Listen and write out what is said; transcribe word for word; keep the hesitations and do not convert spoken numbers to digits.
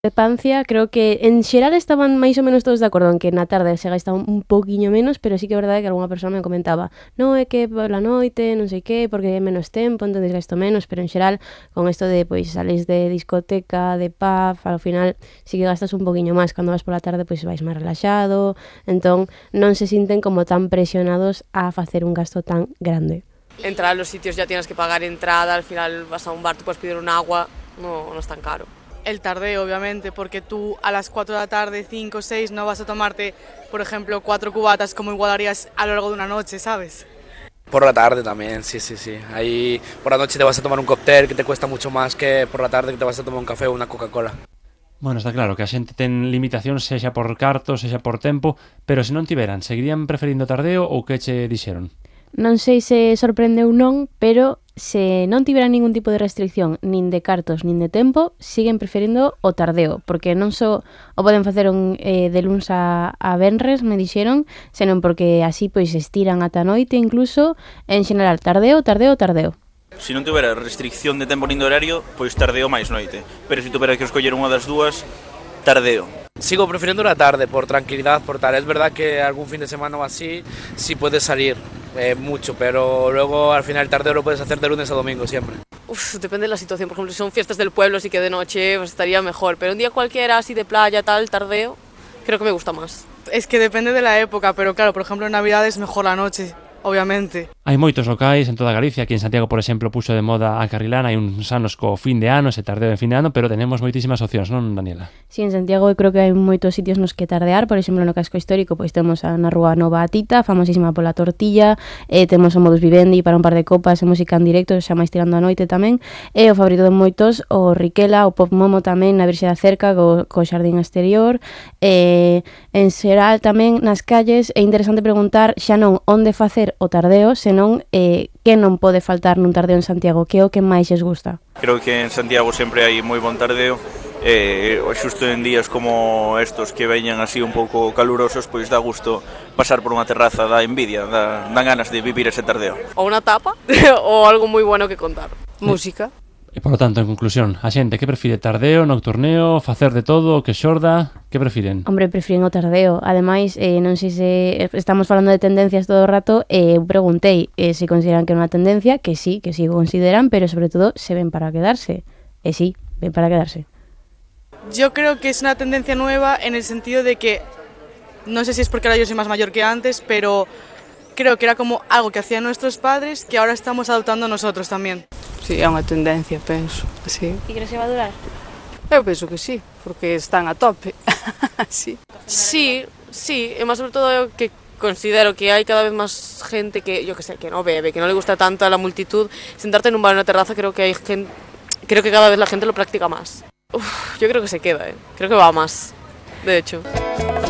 Discrepancia, creo que en xeral estaban máis ou menos todos de acordo en que na tarde se gasta un, un pouquiño menos, pero sí que é verdade que algunha persona me comentaba no, é que pola noite, non sei que, porque é menos tempo, entón gasto menos, pero en xeral, con isto de, pois, salís de discoteca, de pub, ao final sí que gastas un pouquiño máis, cando vas pola tarde, pois vais máis relaxado, entón non se sinten como tan presionados a facer un gasto tan grande. Entrar a los sitios ya tienes que pagar entrada, al final vas a un bar, tú puedes pedir un agua, no, no es tan caro. El tardeo, obviamente, porque tú a las cuatro de la tarde, cinco, seis, no vas a tomarte, por ejemplo, cuatro cubatas como igual harías a lo largo de una noche, ¿sabes? Por la tarde también, sí, sí, sí. Ahí por la noche te vas a tomar un cóctel que te cuesta mucho más que por la tarde que te vas a tomar un café o una Coca-Cola. Bueno, está claro que a xente ten limitacións sexa por cartos, sexa por tempo, pero se non tiveran, seguirían preferindo tardeo ou que che dixeron? Non sei se sorprende ou non, pero se non tiveran ningún tipo de restricción, nin de cartos, nin de tempo, siguen preferindo o tardeo, porque non só o poden facer un, eh, de luns a, a venres, me dixeron, senón porque así pois estiran ata a noite incluso, en xeral, tardeo, tardeo, tardeo. Se non tivera restricción de tempo nin de horario, pois tardeo máis noite, pero se tuvera que escoller unha das dúas, tardeo. Sigo prefiriendo la tarde por tranquilidad, por tal. Es verdad que algún fin de semana o así sí puedes salir eh, mucho, pero luego al final el tardeo lo puedes hacer de lunes a domingo siempre. Uf, depende de la situación, por ejemplo, si son fiestas del pueblo, sí que de noche pues, estaría mejor, pero un día cualquiera, así de playa, tal, tardeo, creo que me gusta más. Es que depende de la época, pero claro, por ejemplo, en Navidad es mejor la noche, obviamente. Hai moitos locais en toda Galicia, aquí en Santiago, por exemplo, puxo de moda a Carrilana, hai uns anos co fin de ano, ese tardeo de fin de ano, pero tenemos moitísimas opcións, non, Daniela? Sí, en Santiago creo que hai moitos sitios nos que tardear, por exemplo, no casco histórico, pois temos a na Rúa Nova Atita, famosísima pola tortilla, eh, temos o Modus Vivendi para un par de copas e música en directo, xa máis tirando a noite tamén, e o favorito de moitos, o Riquela, o Pop Momo tamén, na Virxe da Cerca, co, co xardín exterior, e en xeral tamén nas calles é interesante preguntar xa non onde facer o tardeo, senón eh, que non pode faltar nun tardeo en Santiago, que é o que máis lles gusta. Creo que en Santiago sempre hai moi bon tardeo, e xusto en días como estos que veñan así un pouco calurosos, pois dá gusto pasar por unha terraza, dá envidia, dá, dá ganas de vivir ese tardeo. O unha tapa, o algo moi bueno que contar. Música. E, por lo tanto, en conclusión, a xente que prefire tardeo, nocturneo, facer de todo, que xorda, que prefiren? Hombre, prefiren o tardeo. Ademais, eh, non sei se estamos falando de tendencias todo o rato, e eu preguntei eh, se consideran que é unha tendencia, que sí, que sí o consideran, pero sobre todo se ven para quedarse. E sí, ven para quedarse. Yo creo que es una tendencia nueva en el sentido de que, no sé si es porque ahora yo soy más mayor que antes, pero creo que era como algo que hacían nuestros padres que ahora estamos adoptando nosotros tamén. Sí, é unha tendencia, penso, sí. E crees que va a durar? Eu penso que sí, porque están a tope, sí. Sí, sí, e máis sobre todo eu que considero que hai cada vez máis gente que, yo que sé, que non bebe, que non le gusta tanto a la multitud, sentarte en un bar o en una terraza, creo que hai gente, creo que cada vez la gente lo practica más. Uf, yo creo que se queda, eh. Creo que va más, de hecho.